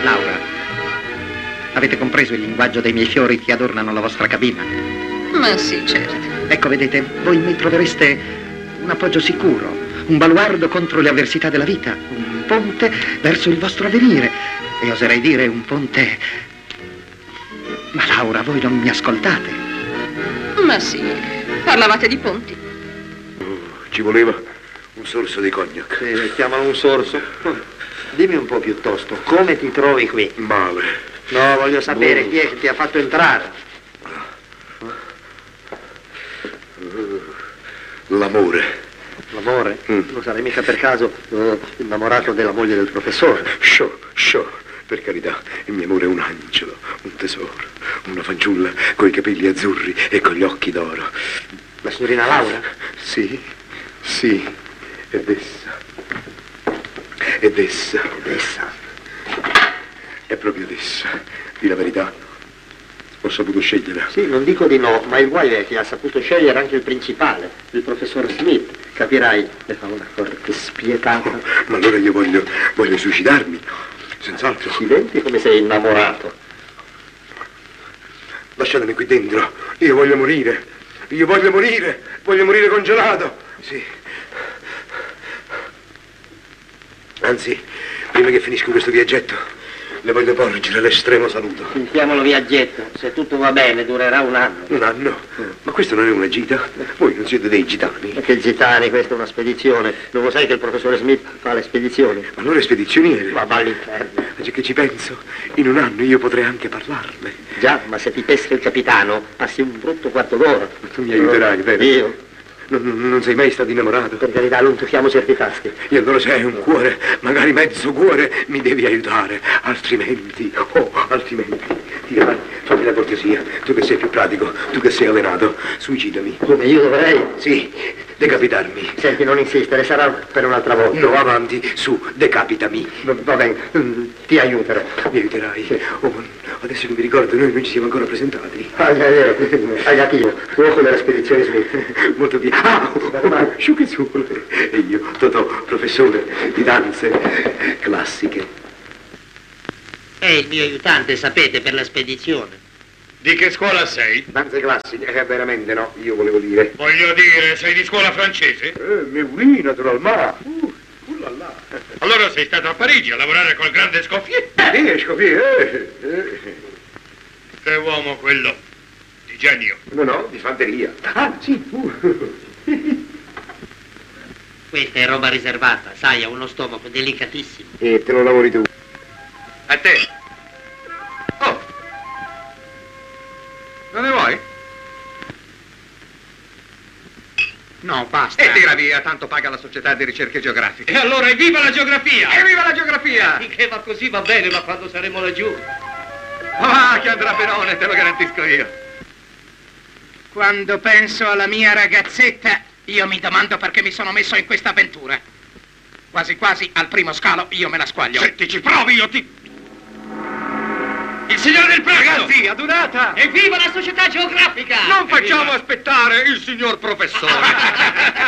Laura, avete compreso il linguaggio dei miei fiori che adornano la vostra cabina? Ma sì, certo. Ecco, vedete, voi mi trovereste un appoggio sicuro, un baluardo contro le avversità della vita, un ponte verso il vostro avvenire e oserei dire un ponte... Ma Laura, voi non mi ascoltate. Ma sì, parlavate di ponti. Ci voleva un sorso di cognac. Sì, chiamano un sorso. Dimmi un po' piuttosto, come ti trovi qui? Male. No, voglio sapere chi è che ti ha fatto entrare. L'amore. L'amore? Non sarai mica per caso innamorato della moglie del professore? Sciò, per carità, il mio amore è un angelo, un tesoro, una fanciulla coi capelli azzurri e con gli occhi d'oro. La signorina Laura? Sì, ed essa. È proprio ed essa. Di la verità, ho saputo scegliere. Sì, non dico di no, ma il guaio è che ha saputo scegliere anche il principale, il professor Smith. Capirai, le fa una corte spietata. Oh, ma allora io voglio suicidarmi, senz'altro. Accidenti, come sei innamorato. Lasciatemi qui dentro, io voglio morire congelato. Sì. Anzi, prima che finisco questo viaggetto, le voglio porgere l'estremo saluto. Chiamiamolo viaggetto, se tutto va bene durerà un anno. Un anno? Ma questo non è una gita? Voi non siete dei gitani? Ma che gitani, questa è una spedizione. Non lo sai che il professore Smith fa le spedizioni? Ma allora è spedizioniere? Ma va all'inferno. Già che ci penso, in un anno io potrei anche parlarle. Già, ma se ti pesca il capitano, passi un brutto quarto d'ora. Tu mi aiuterai, vero? Io? Non sei mai stato innamorato? Per carità, non tocchiamo certi tasti. E allora se hai un cuore, magari mezzo cuore, mi devi aiutare. Altrimenti, fammi la cortesia. Tu che sei più pratico, tu che sei allenato, suicidami. Come io dovrei? Sì, decapitarmi. Senti, non insistere, sarà per un'altra volta. No, avanti, su, decapitami. Va bene, ti aiuterò. Mi aiuterai. Oh, adesso che mi ricordo, noi non ci siamo ancora presentati. Ah, è vero, Agatino, uomo della spedizione Smith. Molto bene. Ah, sciuchezzuole. E io, Totò, professore di danze classiche. È il mio aiutante, sapete, per la spedizione. Di che scuola sei? Danze classiche? Veramente no, io volevo dire. Voglio dire, sei di scuola francese? Mais oui, naturalmente. Allora sei stato a Parigi a lavorare col grande Escoffier? Escoffier, Che uomo quello, di genio. No, di fanteria. Ah, sì. Questa è roba riservata, sai, ha uno stomaco delicatissimo. E te lo lavori tu. A te. Oh. Non ne vuoi? No, basta. E tira via, tanto paga la società di ricerche geografiche. E allora evviva la geografia! Evviva la geografia! Che va così va bene, ma quando saremo laggiù? Ah, che andrà benone, te lo garantisco io. Quando penso alla mia ragazzetta, io mi domando perché mi sono messo in questa avventura. Quasi quasi al primo scalo io me la squaglio. Se ti ci provi io ti... Il signore del Prato! Ragazzi, adunata! Evviva la società geografica! Non facciamo aspettare il signor professore!